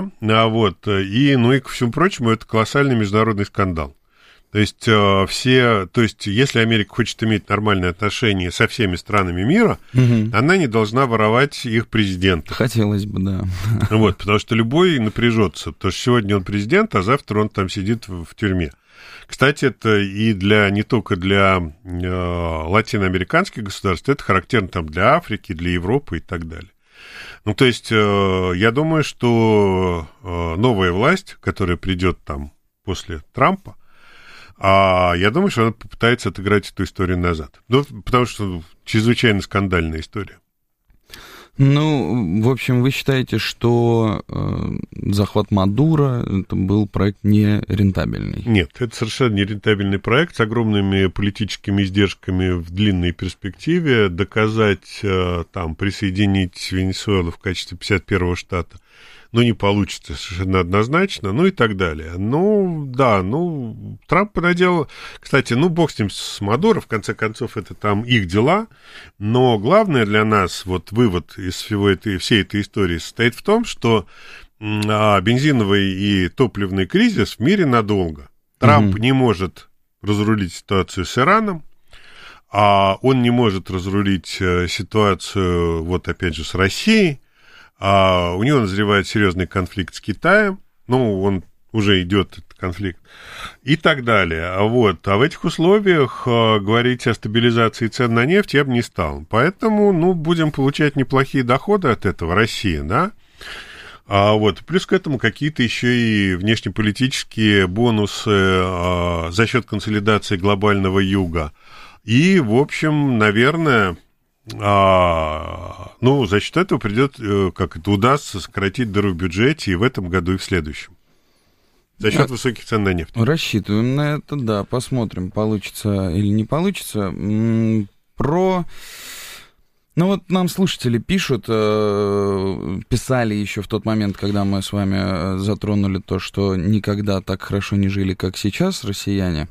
и, ко всему прочему, это колоссальный международный скандал. То есть, если Америка хочет иметь нормальные отношения со всеми странами мира, она не должна воровать их президента. Хотелось бы, да. Потому что любой напряжется, потому что сегодня он президент, а завтра он там сидит в тюрьме. Кстати, это и не только для латиноамериканских государств, это характерно там для Африки, для Европы и так далее. Я думаю, что новая власть, которая придет там после Трампа, я думаю, что она попытается отыграть эту историю назад. Потому что чрезвычайно скандальная история. В общем, вы считаете, что захват Мадуро это был проект нерентабельный? Нет, это совершенно нерентабельный проект с огромными политическими издержками в длинной перспективе. Доказать, присоединить Венесуэлу в качестве 51-го штата, не получится совершенно однозначно, и так далее. Трамп понаделал... Кстати, бог с ним, с Мадуро, в конце концов, это там их дела, но главное для нас, вывод из всей этой истории состоит в том, что бензиновый и топливный кризис в мире надолго. Трамп не может разрулить ситуацию с Ираном, он не может разрулить ситуацию, опять же, с Россией, у него назревает серьезный конфликт с Китаем, он уже идет, этот конфликт, и так далее. А в этих условиях говорить о стабилизации цен на нефть я бы не стал. Поэтому, будем получать неплохие доходы от этого, Россия, Плюс к этому какие-то еще и внешнеполитические бонусы за счет консолидации глобального юга. И, в общем, наверное, за счет этого удастся сократить дыру в бюджете и в этом году, и в следующем. За счет высоких цен на нефть. Рассчитываем на это, да. Посмотрим, получится или не получится. Нам слушатели пишут, писали еще в тот момент, когда мы с вами затронули то, что никогда так хорошо не жили, как сейчас россияне.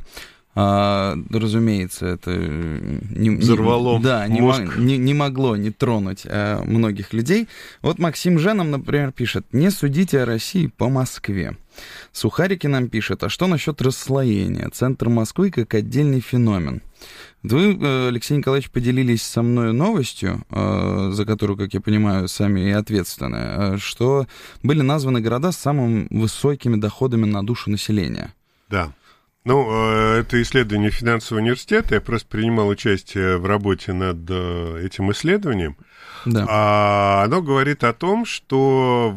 Разумеется, это взорвало мозг. Не могло не тронуть многих людей. Вот Максим Ж. нам, например, пишет: «Не судите о России по Москве». Сухарики нам пишет: «А что насчет расслоения? Центр Москвы как отдельный феномен». Вы, Алексей Николаевич, поделились со мной новостью, за которую, как я понимаю, сами и ответственны, что были названы города с самыми высокими доходами на душу населения. Да. Это исследование финансового университета. Я просто принимал участие в работе над этим исследованием. Да. Оно говорит о том, что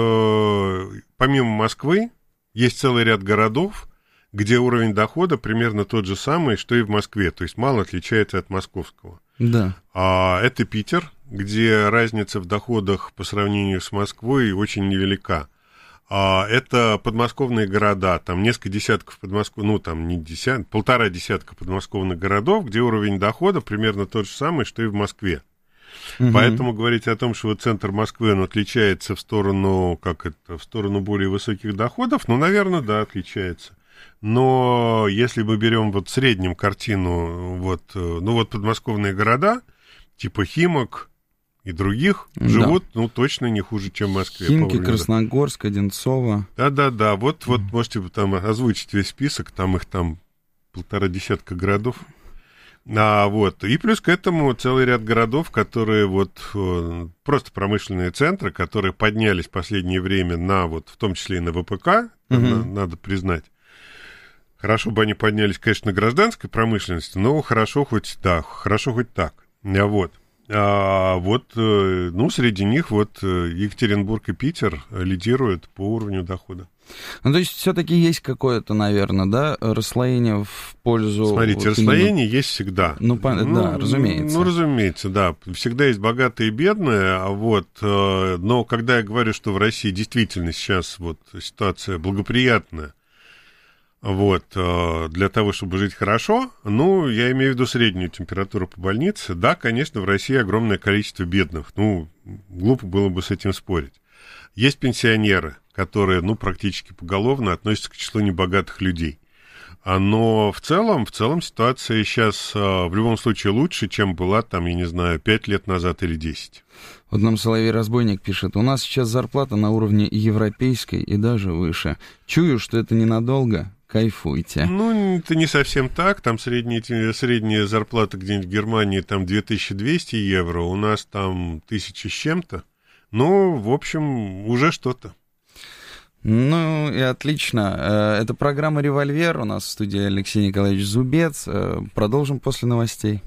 помимо Москвы есть целый ряд городов, где уровень дохода примерно тот же самый, что и в Москве, то есть мало отличается от московского. Да. Это Питер, где разница в доходах по сравнению с Москвой очень невелика. Это подмосковные города, там несколько десятков полтора десятка подмосковных городов, где уровень дохода примерно тот же самый, что и в Москве. Угу. Поэтому говорить о том, что центр Москвы, он отличается в сторону более высоких доходов, наверное, да, отличается. Но если мы берем в среднем картину, подмосковные города, типа Химок и других, живут, точно не хуже, чем в Москве. Химки, Красногорск, Одинцово. Да. Вот можете там озвучить весь список, их полтора десятка городов. И плюс к этому целый ряд городов, которые просто промышленные центры, которые поднялись в последнее время в том числе и на ВПК, надо признать. Хорошо бы они поднялись, конечно, на гражданской промышленности, но хорошо хоть так. Среди них Екатеринбург и Питер лидируют по уровню дохода. То есть все-таки есть какое-то, наверное, да, расслоение в пользу... Смотрите, расслоение есть всегда. Разумеется. Разумеется, да. Всегда есть богатые и бедные, но когда я говорю, что в России действительно сейчас ситуация благоприятная, для того, чтобы жить хорошо, я имею в виду среднюю температуру по больнице. Да, конечно, в России огромное количество бедных. Глупо было бы с этим спорить. Есть пенсионеры, которые, практически поголовно относятся к числу небогатых людей. Но в целом ситуация сейчас в любом случае лучше, чем была 5 лет назад или 10. Нам Соловей-разбойник пишет: «У нас сейчас зарплата на уровне европейской и даже выше. Чую, что это ненадолго. Кайфуйте». Это не совсем так. Там средняя зарплата где-нибудь в Германии 2200 евро, у нас 1000 с чем-то. В общем, уже что-то. И отлично. Это программа «Револьвер». У нас в студии Алексей Николаевич Зубец. Продолжим после новостей.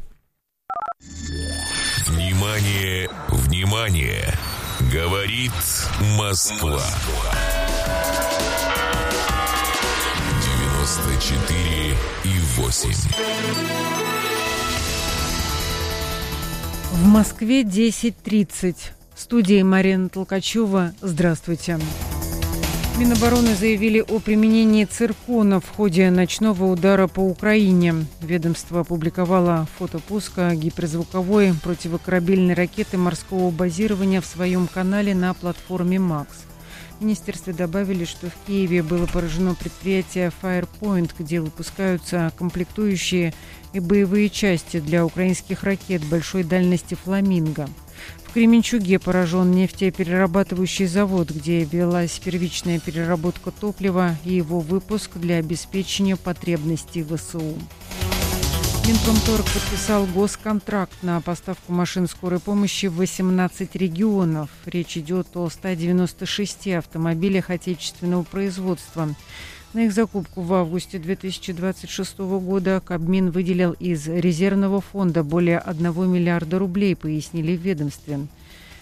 Внимание, внимание! Говорит Москва. 94,8. В Москве 10:30. В студии Марина Толкачева. Здравствуйте. Минобороны заявили о применении циркона в ходе ночного удара по Украине. Ведомство опубликовало фото пуска гиперзвуковой противокорабельной ракеты морского базирования в своем канале на платформе «Макс». В министерстве добавили, что в Киеве было поражено предприятие Firepoint, где выпускаются комплектующие и боевые части для украинских ракет большой дальности «Фламинго». В Кременчуге поражен нефтеперерабатывающий завод, где велась первичная переработка топлива и его выпуск для обеспечения потребностей ВСУ. Минпромторг подписал госконтракт на поставку машин скорой помощи в 18 регионов. Речь идет о 196 автомобилях отечественного производства. На их закупку в августе 2026 года Кабмин выделил из резервного фонда более 1 миллиарда рублей, пояснили в ведомстве.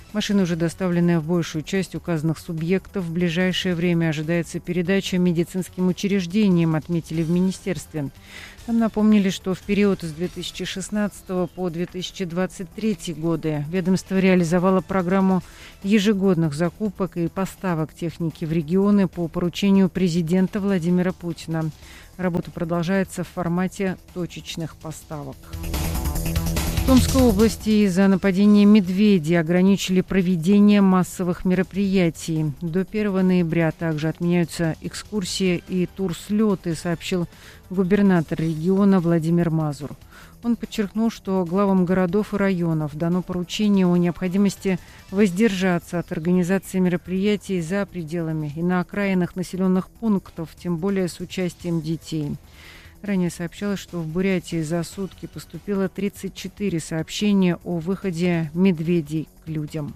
Машины уже доставлены в большую часть указанных субъектов. В ближайшее время ожидается передача медицинским учреждениям, отметили в министерстве. Там напомнили, что в период с 2016 по 2023 годы ведомство реализовало программу ежегодных закупок и поставок техники в регионы по поручению президента Владимира Путина. Работа продолжается в формате точечных поставок. В Томской области из-за нападения медведей ограничили проведение массовых мероприятий. До 1 ноября также отменяются экскурсии и турслеты, сообщил губернатор региона Владимир Мазур. Он подчеркнул, что главам городов и районов дано поручение о необходимости воздержаться от организации мероприятий за пределами и на окраинах населенных пунктов, тем более с участием детей. Ранее сообщалось, что в Бурятии за сутки поступило 34 сообщения о выходе медведей к людям.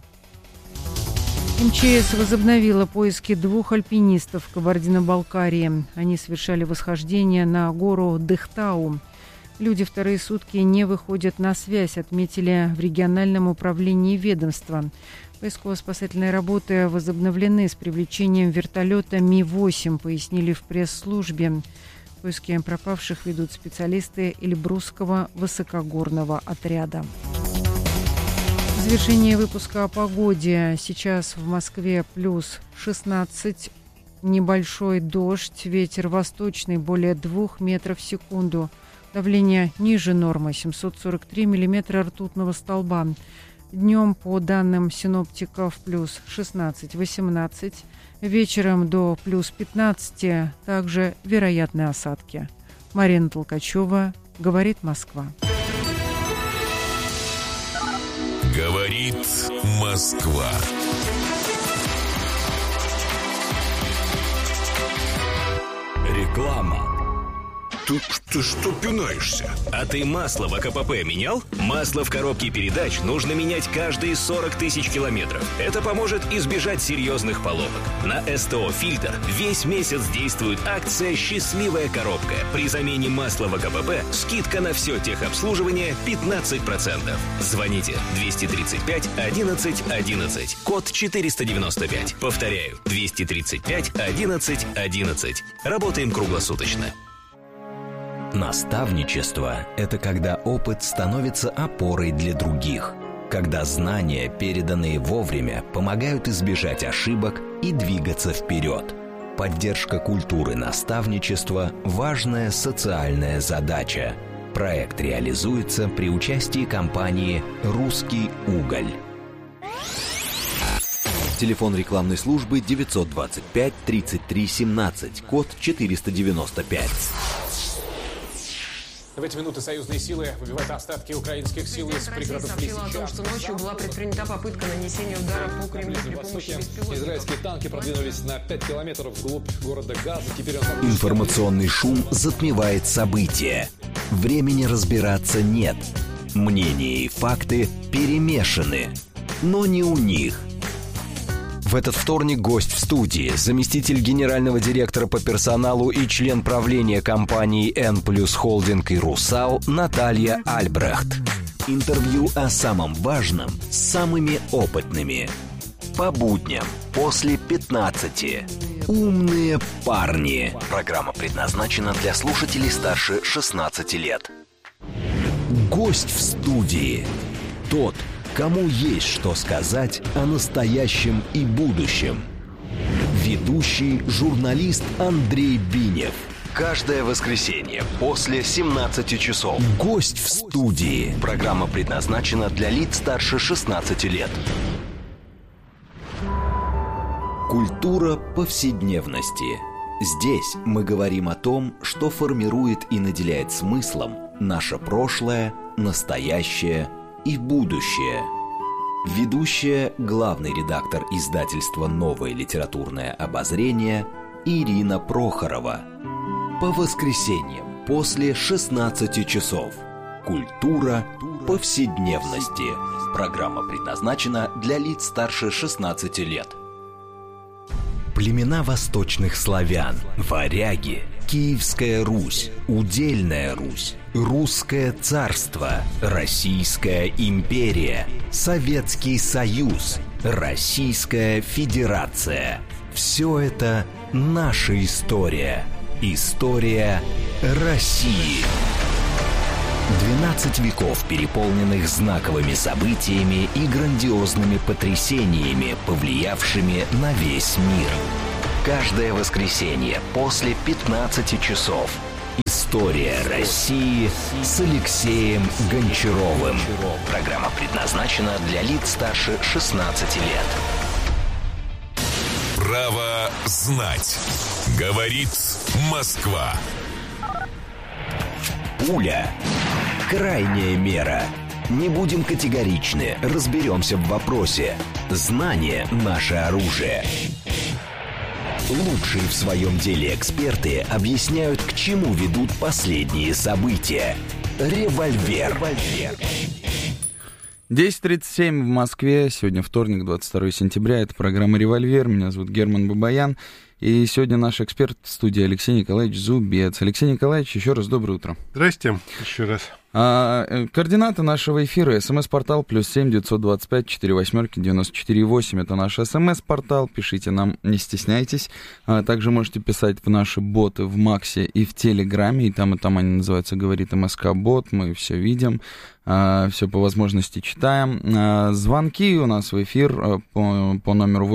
МЧС возобновила поиски 2 альпинистов в Кабардино-Балкарии. Они совершали восхождение на гору Дыхтау. Люди вторые сутки не выходят на связь, отметили в региональном управлении ведомства. Поисково-спасательные работы возобновлены с привлечением вертолета Ми-8, пояснили в пресс-службе. Поиски пропавших ведут специалисты Эльбрусского высокогорного отряда. В завершение выпуска о погоде. Сейчас в Москве плюс 16, небольшой дождь, ветер восточный более 2 метров в секунду. Давление ниже нормы 743 миллиметра ртутного столба. Днем, по данным синоптиков, плюс 16-18. Вечером до плюс 15, также вероятны осадки. Марина Толкачева, говорит Москва. Говорит Москва. Реклама. Ты что пинаешься? А ты масло в АКПП менял? Масло в коробке передач нужно менять каждые 40 тысяч километров. Это поможет избежать серьезных поломок. На СТО «Фильтр» весь месяц действует акция «Счастливая коробка». При замене масла в АКПП скидка на все техобслуживание 15%. Звоните 235 11 11. Код 495. Повторяю, 235 11 11. Работаем круглосуточно. Наставничество – это когда опыт становится опорой для других, когда знания, переданные вовремя, помогают избежать ошибок и двигаться вперед. Поддержка культуры наставничества – важная социальная задача. Проект реализуется при участии компании «Русский уголь». Телефон рекламной службы 925 33 17, код 495. В эти минуты союзные силы выбивают остатки украинских сил из пригородов Лисича. Сообщила о том, что ночью была предпринята попытка нанесения удара по Кремлю при помощи беспилотников. Израильские танки продвинулись на 5 километров вглубь города Газа. Теперь он... Информационный шум затмевает события. Времени разбираться нет. Мнения и факты перемешаны. Но не у них. В этот вторник гость в студии, заместитель генерального директора по персоналу и член правления компании N+ Холдинг и Русал Наталья Альбрехт. Интервью о самом важном с самыми опытными. По будням после 15. Умные парни. Программа предназначена для слушателей старше 16 лет. Гость в студии. Тот, кому есть что сказать о настоящем и будущем. Ведущий журналист Андрей Бинев. Каждое воскресенье после 17 часов. Гость в студии. Программа предназначена для лиц старше 16 лет. Культура повседневности. Здесь мы говорим о том, что формирует и наделяет смыслом наше прошлое, настоящее и будущее. Ведущая, главный редактор издательства «Новое литературное обозрение» Ирина Прохорова. По воскресеньям после 16 часов. Культура повседневности. Программа предназначена для лиц старше 16 лет. Племена восточных славян, варяги, Киевская Русь, Удельная Русь, Русское царство, Российская империя, Советский Союз, Российская Федерация. Все это наша история. История России. 12 веков, переполненных знаковыми событиями и грандиозными потрясениями, повлиявшими на весь мир. Каждое воскресенье после 15 часов. История России с Алексеем Гончаровым. Программа предназначена для лиц старше 16 лет. Право знать. Говорит Москва. Пуля. Крайняя мера. Не будем категоричны, разберемся в вопросе. Знание – наше оружие. Лучшие в своем деле эксперты объясняют, к чему ведут последние события. Револьвер. 10:37 в Москве. Сегодня вторник, 22 сентября. Это программа «Револьвер». Меня зовут Герман Бабаян. И сегодня наш эксперт в студии Алексей Николаевич Зубец. Алексей Николаевич, еще раз доброе утро. Здрасте, еще раз. Координаты нашего эфира. СМС-портал +7 925 48 94 8. Это наш СМС-портал. Пишите нам, не стесняйтесь. Также можете писать в наши боты в Максе и в Телеграме. И там они называются «Говорит МСК-бот». Мы все видим. Все по возможности читаем. Звонки у нас в эфир по номеру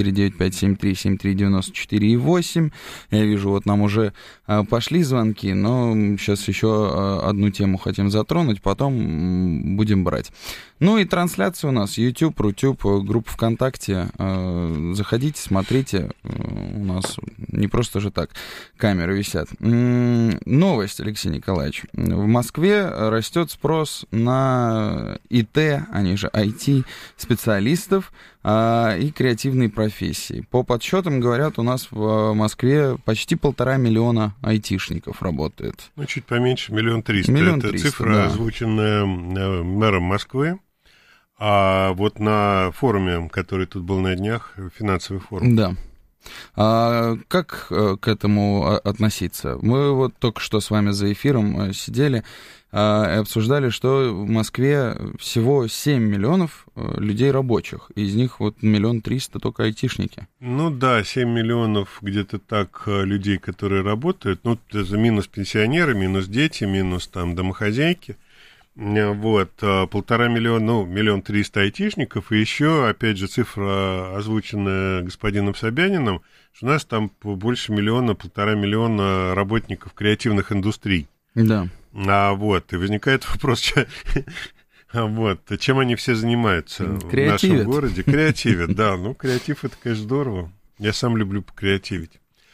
84957373948. Я вижу, вот нам уже пошли звонки, но сейчас еще одну тему хотим затронуть, потом будем брать. Ну и трансляция у нас YouTube, Рутюб, группа ВКонтакте. Заходите, смотрите. У нас не просто же так камеры висят. Новость, Алексей Николаевич. В Москве растет спрос на ИТ, они же IT-специалистов и креативные профессии. По подсчетам, говорят, у нас в Москве почти 1,5 миллиона айтишников работает. Ну, чуть поменьше, 1 300 000. Это цифра, да, озвученная мэром Москвы. А вот на форуме, который тут был на днях, финансовый форум. Да. Как к этому относиться? Мы вот только что с вами за эфиром сидели и обсуждали, что в Москве всего 7 миллионов людей рабочих, из них вот 1 300 000 только айтишники. Ну да, 7 миллионов где-то так людей, которые работают, ну, это минус пенсионеры, минус дети, минус там домохозяйки. Вот, 1,5 миллиона, ну, 1 300 000 айтишников, и еще, опять же, цифра, озвученная господином Собяниным, что у нас там больше 1,5 миллиона работников креативных индустрий. Да. Вот, и возникает вопрос, чем они все занимаются в нашем городе? Креативят, да, ну, креатив — это, конечно, здорово, я сам люблю покреативить.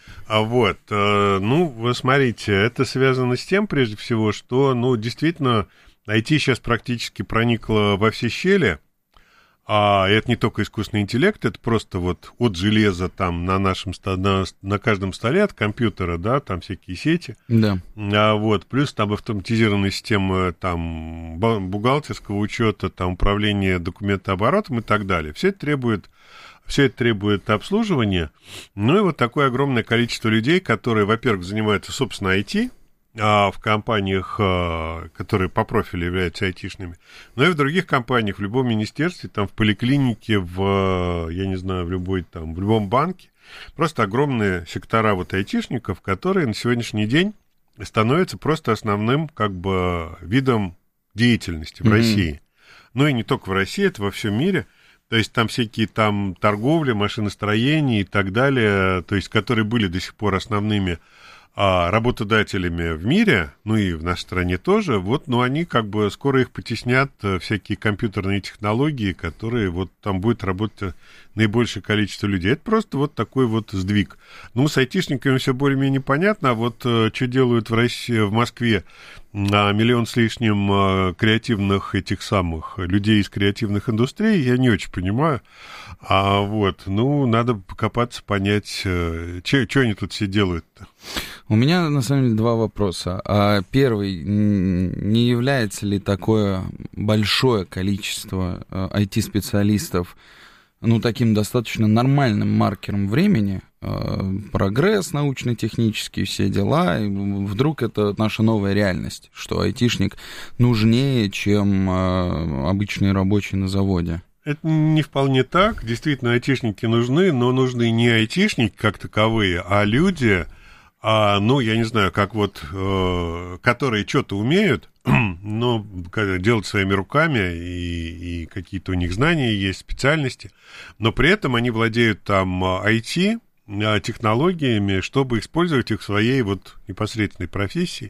Ну, вы смотрите, это связано с тем, прежде всего, что, ну, действительно, IT сейчас практически проникло во все щели, и это не только искусственный интеллект, это просто вот от железа там на каждом столе от компьютера, да, там всякие сети. Да. Плюс там автоматизированные системы там бухгалтерского учета, там управления документооборотом и так далее. Все это требует обслуживания. Ну и вот такое огромное количество людей, которые, во-первых, занимаются, собственно, IT, в компаниях, которые по профилю являются айтишными, но и в других компаниях, в любом министерстве, там, в поликлинике, я не знаю, в любом банке. Просто огромные сектора вот айтишников, которые на сегодняшний день становятся просто основным, как бы, видом деятельности в России. Ну и не только в России, это во всем мире. То есть там всякие там торговли, машиностроения и так далее, то есть которые были до сих пор основными работодателями в мире, ну и в нашей стране тоже, вот, но они как бы скоро их потеснят всякие компьютерные технологии, которые вот там будет работать наибольшее количество людей. Это просто вот такой вот сдвиг. Ну, с айтишниками все более-менее понятно, а вот что делают в России, в Москве 1 миллион с лишним креативных этих самых людей из креативных индустрий, я не очень понимаю. Ну, надо покопаться, понять, что они тут все делают-то. У меня, на самом деле, 2 вопроса. Первый, не является ли такое большое количество IT-специалистов таким достаточно нормальным маркером времени, прогресс научно-технический, все дела, и вдруг это наша новая реальность, что айтишник нужнее, чем обычный рабочий на заводе. Это не вполне так. Действительно, айтишники нужны, но нужны не айтишники как таковые, а люди, я не знаю, как которые что-то умеют, но делать своими руками, и какие-то у них знания есть, специальности, но при этом они владеют там IT, технологиями, чтобы использовать их в своей непосредственной профессии.